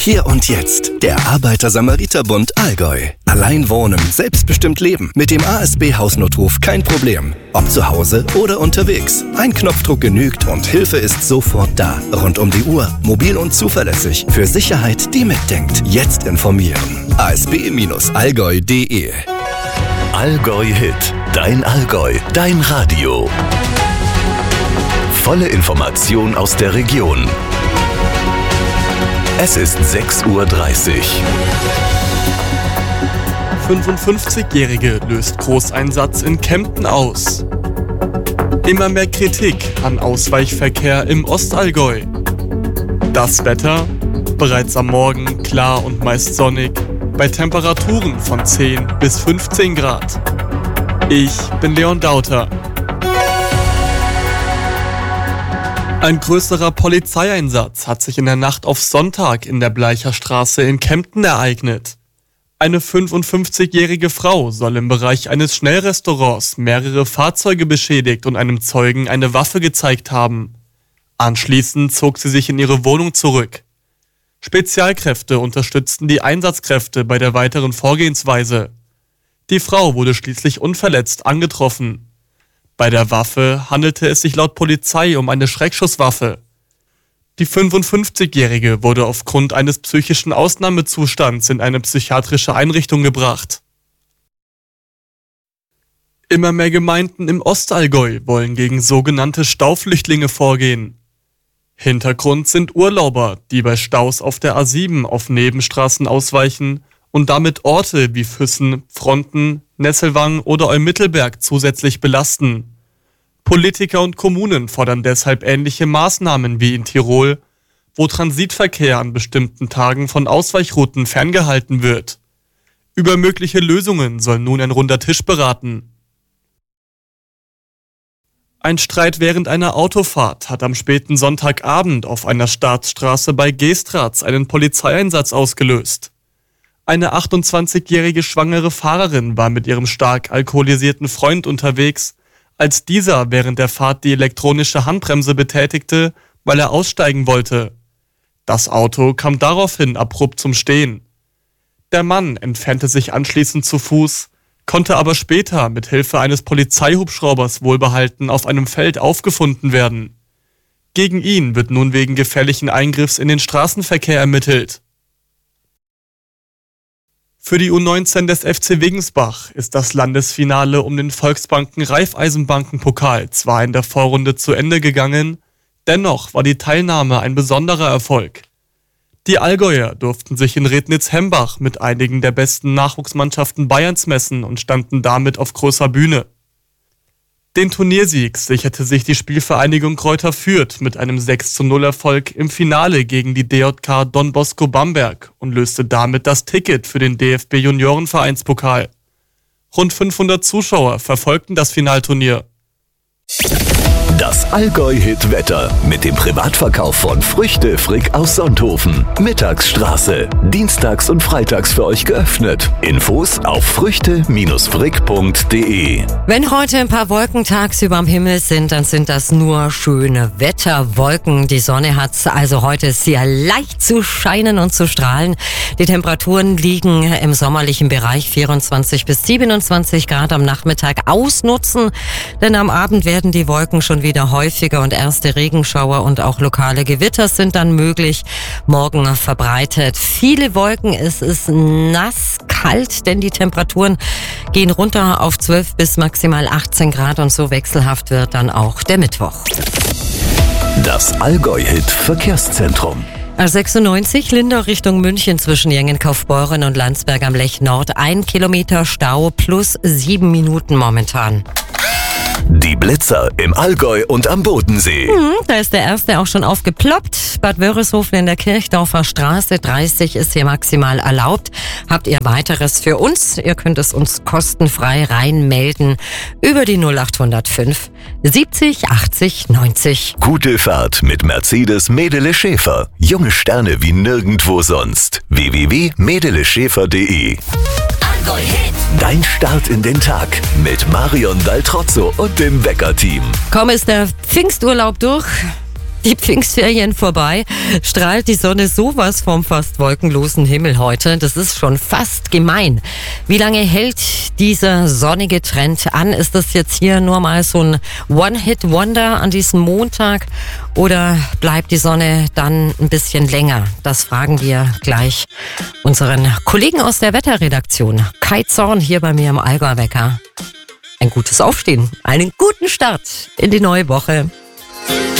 Hier und jetzt der Arbeiter-Samariter-Bund Allgäu. Allein wohnen, selbstbestimmt leben. Mit dem ASB-Hausnotruf kein Problem. Ob zu Hause oder unterwegs. Ein Knopfdruck genügt und Hilfe ist sofort da. Rund um die Uhr, mobil und zuverlässig. Für Sicherheit, die mitdenkt. Jetzt informieren. asb-allgäu.de. Allgäu Hit. Dein Allgäu. Dein Radio. Volle Information aus der Region. Es ist 6:30 Uhr. 55-Jährige löst Großeinsatz in Kempten aus. Immer mehr Kritik an Ausweichverkehr im Ostallgäu. Das Wetter? Bereits am Morgen klar und meist sonnig, bei Temperaturen von 10 bis 15 Grad. Ich bin Leon Dauter. Ein größerer Polizeieinsatz hat sich in der Nacht auf Sonntag in der Bleicher Straße in Kempten ereignet. Eine 55-jährige Frau soll im Bereich eines Schnellrestaurants mehrere Fahrzeuge beschädigt und einem Zeugen eine Waffe gezeigt haben. Anschließend zog sie sich in ihre Wohnung zurück. Spezialkräfte unterstützten die Einsatzkräfte bei der weiteren Vorgehensweise. Die Frau wurde schließlich unverletzt angetroffen. Bei der Waffe handelte es sich laut Polizei um eine Schreckschusswaffe. Die 55-Jährige wurde aufgrund eines psychischen Ausnahmezustands in eine psychiatrische Einrichtung gebracht. Immer mehr Gemeinden im Ostallgäu wollen gegen sogenannte Stauflüchtlinge vorgehen. Hintergrund sind Urlauber, die bei Staus auf der A7 auf Nebenstraßen ausweichen und damit Orte wie Füssen, Fronten, Nesselwang oder Eumittelberg zusätzlich belasten. Politiker und Kommunen fordern deshalb ähnliche Maßnahmen wie in Tirol, wo Transitverkehr an bestimmten Tagen von Ausweichrouten ferngehalten wird. Über mögliche Lösungen soll nun ein runder Tisch beraten. Ein Streit während einer Autofahrt hat am späten Sonntagabend auf einer Staatsstraße bei Geestratz einen Polizeieinsatz ausgelöst. Eine 28-jährige schwangere Fahrerin war mit ihrem stark alkoholisierten Freund unterwegs, als dieser während der Fahrt die elektronische Handbremse betätigte, weil er aussteigen wollte. Das Auto kam daraufhin abrupt zum Stehen. Der Mann entfernte sich anschließend zu Fuß, konnte aber später mit Hilfe eines Polizeihubschraubers wohlbehalten auf einem Feld aufgefunden werden. Gegen ihn wird nun wegen gefährlichen Eingriffs in den Straßenverkehr ermittelt. Für die U19 des FC Wiggensbach ist das Landesfinale um den Volksbanken-Raiffeisenbanken-Pokal zwar in der Vorrunde zu Ende gegangen, dennoch war die Teilnahme ein besonderer Erfolg. Die Allgäuer durften sich in Rednitz-Hembach mit einigen der besten Nachwuchsmannschaften Bayerns messen und standen damit auf großer Bühne. Den Turniersieg sicherte sich die Spielvereinigung Greuther Fürth mit einem 6:0 Erfolg im Finale gegen die DJK Don Bosco Bamberg und löste damit das Ticket für den DFB-Juniorenvereinspokal. Rund 500 Zuschauer verfolgten das Finalturnier. Das Allgäu-Hit-Wetter mit dem Privatverkauf von Früchte Frick aus Sonthofen. Mittagsstraße. Dienstags und freitags für euch geöffnet. Infos auf früchte-frick.de. Wenn heute ein paar Wolken tagsüber am Himmel sind, dann sind das nur schöne Wetterwolken. Die Sonne hat also heute sehr leicht zu scheinen und zu strahlen. Die Temperaturen liegen im sommerlichen Bereich 24 bis 27 Grad am Nachmittag. Ausnutzen, denn am Abend werden die Wolken schon wieder häufiger und erste Regenschauer und auch lokale Gewitter sind dann möglich. Morgen verbreitet viele Wolken. Es ist nass, kalt, denn die Temperaturen gehen runter auf 12 bis maximal 18 Grad und so wechselhaft wird dann auch der Mittwoch. Das Allgäu-Hit Verkehrszentrum. A96 Lindau Richtung München zwischen Jengen-Kaufbeuren und Landsberg am Lech Nord. 1 Kilometer Stau plus 7 Minuten momentan. Die Blitzer im Allgäu und am Bodensee. Da ist der erste auch schon aufgeploppt. Bad Wörishofen in der Kirchdorfer Straße 30 ist hier maximal erlaubt. Habt ihr weiteres für uns? Ihr könnt es uns kostenfrei reinmelden über die 0805 70 80 90. Gute Fahrt mit Mercedes Medele Schäfer. Junge Sterne wie nirgendwo sonst. www.medeleschäfer.de. Dein Start in den Tag mit Marion Daltrozzo und dem Wecker-Team. Kaum ist der Pfingsturlaub durch. die Pfingstferien vorbei, strahlt die Sonne sowas vom fast wolkenlosen Himmel heute. Das ist schon fast gemein. Wie lange hält dieser sonnige Trend an? Ist das jetzt hier nur mal so ein One-Hit-Wonder an diesem Montag oder bleibt die Sonne dann ein bisschen länger? Das fragen wir gleich unseren Kollegen aus der Wetterredaktion. Kai Zorn hier bei mir im Allgäu-Wecker. Ein gutes Aufstehen, einen guten Start in die neue Woche.